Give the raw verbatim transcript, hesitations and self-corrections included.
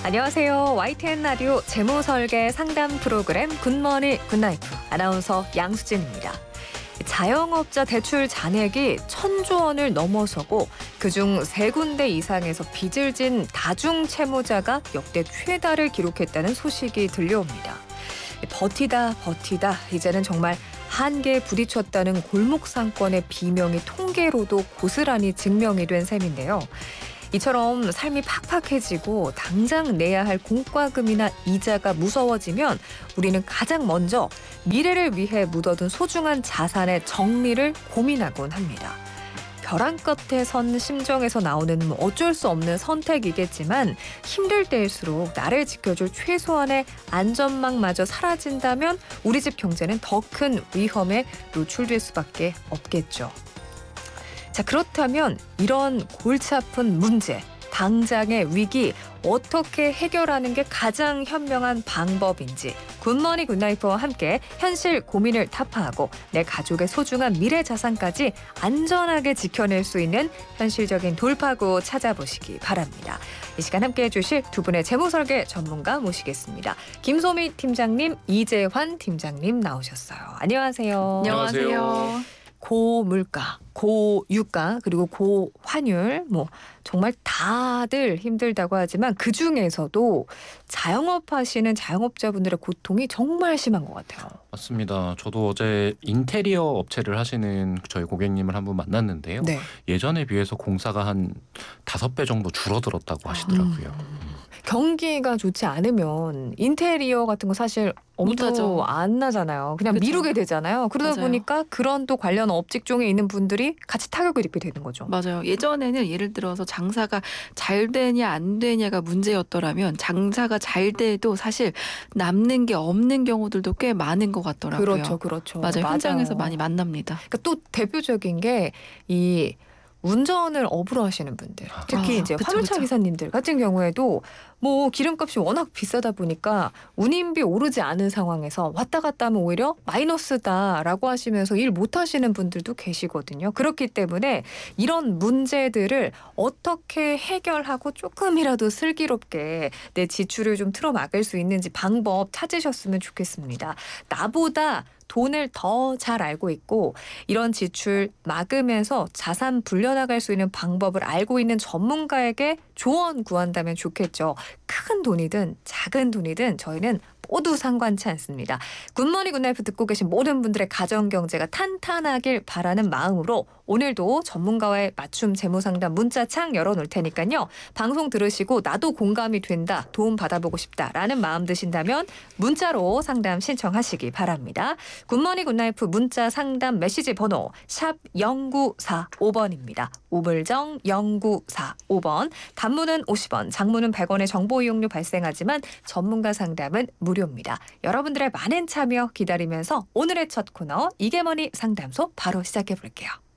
안녕하세요. 와이티엔 라디오 재무설계 상담 프로그램 굿머니 굿나이프 아나운서 양수진입니다. 자영업자 대출 잔액이 천조 원을 넘어서고 그중 세 군데 이상에서 빚을 진 다중 채무자가 역대 최다를 기록했다는 소식이 들려옵니다. 버티다 버티다 이제는 정말 한계에 부딪혔다는 골목 상권의 비명이 통계로도 고스란히 증명이 된 셈인데요. 이처럼 삶이 팍팍해지고 당장 내야 할 공과금이나 이자가 무서워지면 우리는 가장 먼저 미래를 위해 묻어둔 소중한 자산의 정리를 고민하곤 합니다. 벼랑 끝에 선 심정에서 나오는 어쩔 수 없는 선택이겠지만 힘들 때일수록 나를 지켜줄 최소한의 안전망마저 사라진다면 우리 집 경제는 더 큰 위험에 노출될 수밖에 없겠죠. 자, 그렇다면 이런 골치 아픈 문제, 당장의 위기 어떻게 해결하는 게 가장 현명한 방법인지 굿머니 굿나이프와 함께 현실 고민을 타파하고 내 가족의 소중한 미래 자산까지 안전하게 지켜낼 수 있는 현실적인 돌파구 찾아보시기 바랍니다. 이 시간 함께해 주실 두 분의 재무설계 전문가 모시겠습니다. 김소미 팀장님, 이재환 팀장님 나오셨어요. 안녕하세요. 안녕하세요. 고물가, 고유가, 그리고 고환율, 뭐 정말 다들 힘들다고 하지만 그중에서도 자영업 하시는 자영업자분들의 고통이 정말 심한 것 같아요. 맞습니다. 저도 어제 인테리어 업체를 하시는 저희 고객님을 한번 만났는데요. 네. 예전에 비해서 공사가 한 다섯 배 정도 줄어들었다고 하시더라고요. 음. 경기가 좋지 않으면 인테리어 같은 거 사실 엄두 못하죠. 안 나잖아요. 그냥 그쵸. 미루게 되잖아요. 그러다 맞아요. 보니까 그런 또 관련 업직종에 있는 분들이 같이 타격을 입게 되는 거죠. 맞아요. 예전에는 예를 들어서 장사가 잘 되냐 안 되냐가 문제였더라면 장사가 잘 돼도 사실 남는 게 없는 경우들도 꽤 많은 것 같더라고요. 그렇죠, 그렇죠. 맞아요. 현장에서 맞아요. 많이 만납니다. 그러니까 또 대표적인 게 이 운전을 업으로 하시는 분들, 특히 아, 이제 그쵸, 화물차 그쵸. 기사님들 같은 경우에도 뭐 기름값이 워낙 비싸다 보니까 운임비 오르지 않은 상황에서 왔다 갔다 하면 오히려 마이너스다라고 하시면서 일 못 하시는 분들도 계시거든요. 그렇기 때문에 이런 문제들을 어떻게 해결하고 조금이라도 슬기롭게 내 지출을 좀 틀어막을 수 있는지 방법 찾으셨으면 좋겠습니다. 나보다 돈을 더 잘 알고 있고 이런 지출 막으면서 자산 불려나갈 수 있는 방법을 알고 있는 전문가에게 조언 구한다면 좋겠죠. 큰 돈이든 작은 돈이든 저희는 모두 상관치 않습니다. 굿모닝 굿나이프 듣고 계신 모든 분들의 가정경제가 탄탄하길 바라는 마음으로 오늘도 전문가와의 맞춤 재무상담 문자창 열어놓을 테니까요. 방송 들으시고 나도 공감이 된다, 도움 받아보고 싶다라는 마음 드신다면 문자로 상담 신청하시기 바랍니다. 굿모닝 굿나이프 문자 상담 메시지 번호 샵 영구사오 번입니다. 우물정 영구사오 번. 단문은 오십 원, 장문은 백 원의 정보 이용료 발생하지만 전문가 상담은 무료입니다. 여러분들의 많은 참여 기다리면서 오늘의 첫 코너 이게 뭐니 상담소 바로 시작해 볼게요.